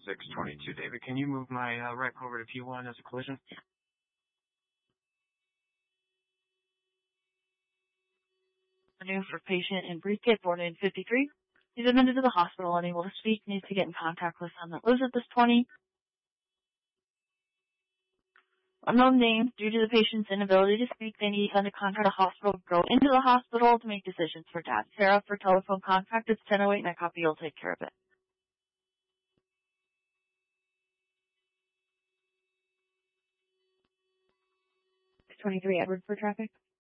622. David, can you move my rec over to P1 as a collision? New for patient in briefcase, born in 53. He's admitted to the hospital, unable to speak, needs to get in contact with someone that lives at this 20. Unknown name. Due to the patient's inability to speak, they need to contact the hospital, go into the hospital to make decisions for Dad. Sarah, for telephone contact, it's 10:08, and I copy you'll take care of it. 23, Edward, for traffic.